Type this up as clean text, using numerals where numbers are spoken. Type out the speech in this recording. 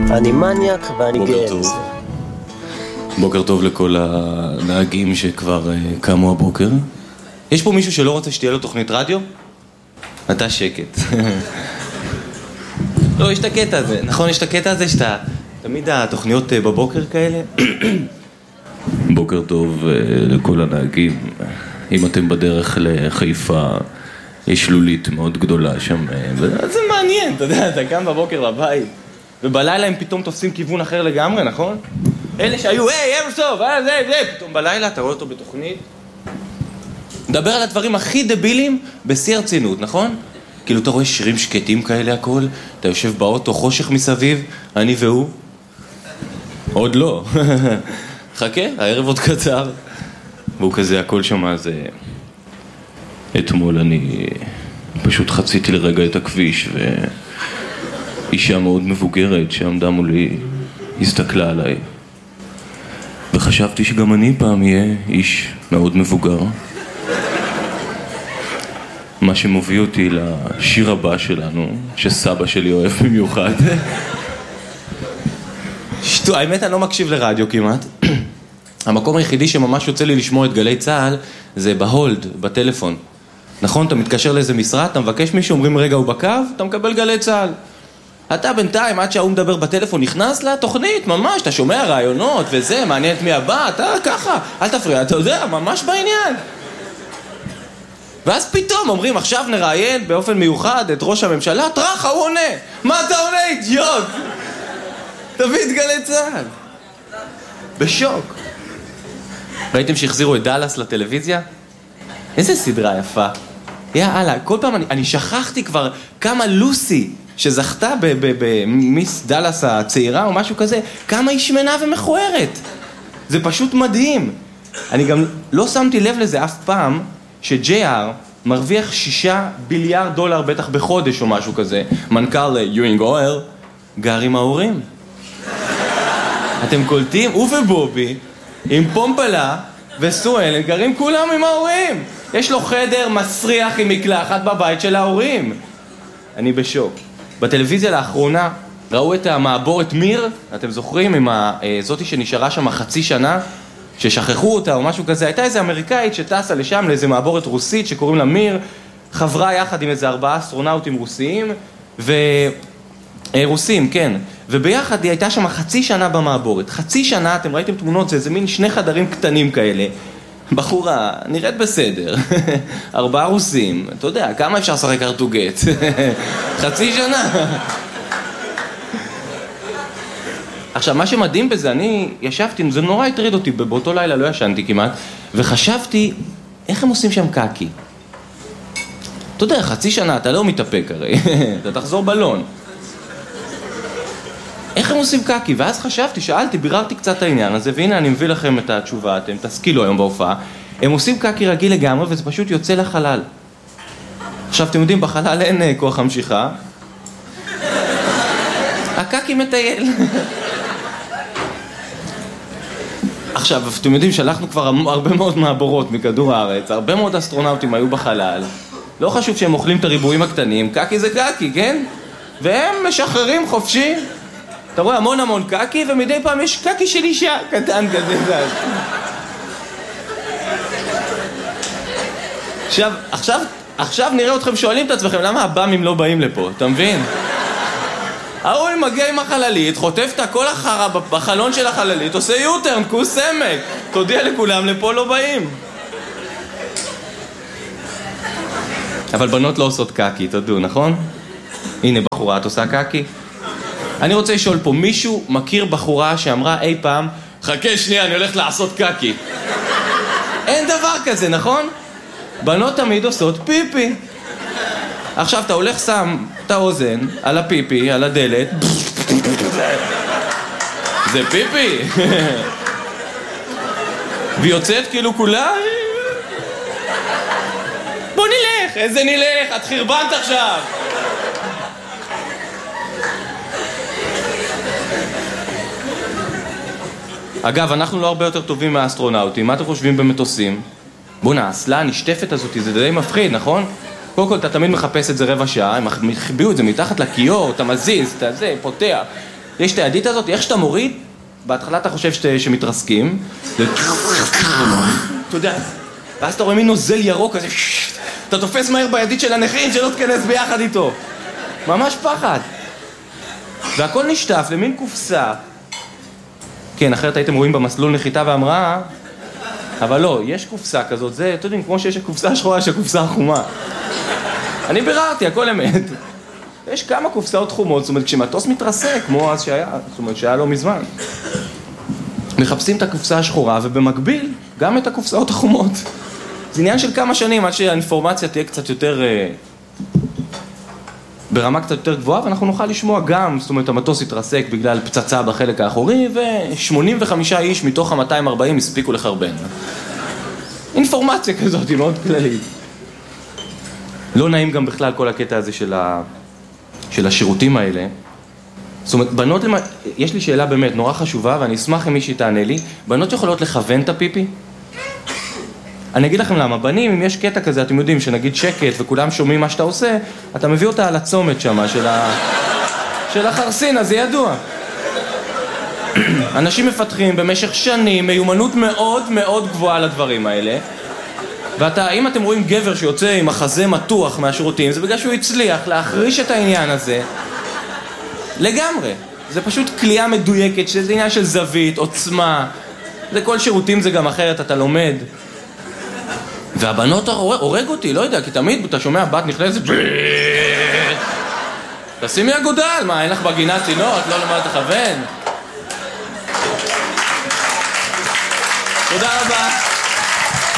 אני מניאק ואני גאה בזה. בוקר טוב לכל הנהגים שכבר קמו הבוקר. יש פה מישהו שלא רוצה שתהיה לו תוכנית רדיו? אתה שקט. לא, יש את הקטע הזה, נכון? יש את הקטע הזה שאתה... תמיד התוכניות בבוקר כאלה. בוקר טוב לכל הנהגים. אם אתם בדרך לחיפה, יש שלולית מאוד גדולה שם. זה מעניין, אתה יודע, אתה קם בבוקר לבית, ובלילה הם פתאום תופסים כיוון אחר לגמרי, נכון? אלה שהיו, היי, ערב טוב, פתאום בלילה אתה רואה אותו בתוכנית. מדבר על הדברים הכי דבילים בשיא הרצינות, נכון? כאילו אתה רואה שירים שקטים כאלה הכל, אתה יושב באוטו, חושך מסביב, אני והוא. עוד לא. חכה, הערב עוד קצר. והוא כזה, הכל שמה זה... אתמול אני פשוט חציתי לרגע את הכביש, ואישה מאוד מבוגרת שעמדה מולי הסתכלה עליי. וחשבתי שגם אני פעם אהיה איש מאוד מבוגר. מה שמוביל אותי לשיר הבא שלנו, שסבא שלי אוהב במיוחד. האמת אני לא מקשיב לרדיו כמעט. המקום היחידי שממש יוצא לי לשמוע את גלי צהל זה בהולד, בטלפון. נכון, אתה מתקשר לאיזה משרד, אתה מבקש מישהו, אומרים רגע הוא בקו, אתה מקבל גלי צהל. אתה בינתיים, עד שההוא מדבר בטלפון, נכנס לתוכנית, ממש, אתה שומע רעיונות וזה, מעניין את מי הבא, אתה ככה, אל תפריע, אתה יודע, ממש בעניין. ואז פתאום אומרים, עכשיו נראיין באופן מיוחד את ראש הממשלה, טרח, הוא עונה. מה אתה עונה, אידיוט? תביא את גלי צהל. בשוק. ראיתם שהחזירו את דלס לטלוויזיה? איזה סדרה יפה. יאללה, כל פעם אני שכחתי כבר כמה לוסי שזכתה במיס דלס הצעירה או משהו כזה, כמה היא שמנה ומכוערת. זה פשוט מדהים. אני גם לא שמתי לב לזה אף פעם ש-JR מרוויח 6 ביליארד דולר בטח בחודש או משהו כזה. מנכ"ל יואינג אויל גר עם ההורים. אתם קולטים? הוא ובובי עם פומפלה וסואל גרים כולם עם ההורים. יש לו חדר מסריח עם מקלחת בבית של ההורים. אני בשוק. בטלוויזיה לאחרונה ראו את המעבורת מיר, אתם זוכרים? עם זאתי שנשארה שם חצי שנה, ששכחו אותה או משהו כזה. הייתה איזו אמריקאית שטסה לשם לאיזו מעבורת רוסית שקוראים לה מיר, חברה יחד עם איזה 4 אסטרונאוטים רוסיים, רוסים, כן. וביחד היא הייתה שם חצי שנה במעבורת. חצי שנה, אתם ראיתם תמונות, זה איזה מין 2 חדרים קטנים כאלה. בחורה, נראית בסדר. 4 רוסים. אתה יודע, כמה אפשר לשחק ארטוגט? חצי שנה. עכשיו, מה שמדהים בזה, אני ישבתי, זה נורא הטריד אותי, באותו לילה לא ישנתי כמעט, וחשבתי, איך הם עושים שם קאקי? אתה יודע, חצי שנה, אתה לא מתאפק הרי, אתה תחזור בלון. איך הם עושים קאקי? ואז חשבתי, שאלתי, ביררתי קצת העניין הזה, והנה אני מביא לכם את התשובה, אתם תשכילו היום בהופעה. הם עושים קאקי רגיל לגמרי, וזה פשוט יוצא לחלל. עכשיו, אתם יודעים, בחלל אין כוח המשיכה. הקאקי מטייל. עכשיו, אתם יודעים, שלחנו כבר הרבה מאוד מעבורות מכדור הארץ, הרבה מאוד אסטרונאוטים היו בחלל. לא חשוב שהם אוכלים את הריבועים הקטנים, קאקי זה קאקי, כן? והם משחררים חופשי. אתה רואה המון קאקי, ומדי פעם יש קאקי של אישה קטן כזה. עכשיו נראה אתכם שואלים את עצמכם, למה הבאמים לא באים לפה, אתה מבין? ההוא מגיע עם החללית, חוטף את כל החרה בחלון של החללית, עושה יוטרן, כוס סמק, תודיע לכולם, לפה לא באים. אבל בנות לא עושות קאקי, תדעו, נכון? הנה בחורה, את עושה קאקי? אני רוצה לשאול פה, מישהו מכיר בחורה שאמרה אי פעם, חכה שנייה, אני הולך לעשות קאקי. אין דבר כזה, נכון? בנות תמיד עושות פיפי. עכשיו אתה הולך שם את האוזן על הפיפי, על הדלת. זה פיפי. והיא יוצאת כאילו כולה. בוא נלך, איזה נלך, את חרבנת עכשיו. אגב, אנחנו לא הרבה יותר טובים מהאסטרונאוטים. מה אתם חושבים במטוסים? בוא'נה, האסלה הנשטפת הזאת, זה די מפחיד, נכון? קודם כל, אתה תמיד מחפש את זה רבע שעה, הם החביאו את זה מתחת לכיור, אתה מזיז, אתה זה, פותח. יש את הידית הזאת, איך שאתה מוריד, בהתחלה אתה חושב שמתרסקים. אתה יודע, ואז אתה רואה מין נוזל ירוק כזה, אתה תופס מהר בידית של הנכים שלא תכנס ביחד איתו. ממש פחד. והכל נשטף למין קופסה. כן, אחרת הייתם רואים במסלול נחיתה והמראה, אבל לא, יש קופסה כזאת, זה, אתם יודעים, כמו שיש הקופסה השחורה, יש הקופסה החומה. אני ביררתי, הכל אמת. יש כמה קופסאות חומות, זאת אומרת, כשמטוס מתרסק, כמו אז שהיה, זאת אומרת, שהיה לא מזמן. מחפשים את הקופסה השחורה, ובמקביל, גם את הקופסאות החומות. זה עניין של כמה שנים, עד שהאינפורמציה תהיה קצת יותר... ברמה קצת יותר גבוהה, ואנחנו נוכל לשמוע גם, זאת אומרת, המטוס התרסק בגלל פצצה בחלק האחורי, ו-85 איש מתוך ה-240 הספיקו לחרבן. אינפורמציה כזאת היא מאוד כללית. לא נעים גם בכלל כל הקטע הזה של השירותים האלה. זאת אומרת, בנות, יש לי שאלה באמת נורא חשובה, ואני אשמח אם מישהי תענה לי, בנות יכולות לכוון את הפיפי? אני אגיד לכם למה, בנים, אם יש קטע כזה, אתם יודעים, שנגיד שקט וכולם שומעים מה שאתה עושה, אתה מביא אותה על הצומת שמה, של החרסין, אז זה ידוע. אנשים מפתחים במשך שנים מיומנות מאוד מאוד גבוהה לדברים האלה, ואתה, אם אתם רואים גבר שיוצא עם החזה מתוח מהשירותים, זה בגלל שהוא הצליח להחריש את העניין הזה לגמרי. זה פשוט כלייה מדויקת, שזה עניין של זווית, עוצמה, זה כל שירותים זה גם אחרת, אתה לומד. והבנות הורג אותי, לא יודע, כי תמיד אתה שומע בת נכנסת תשימי אגודל, מה, אין לך בגינה צינור, את לא למדת לכוון? תודה רבה.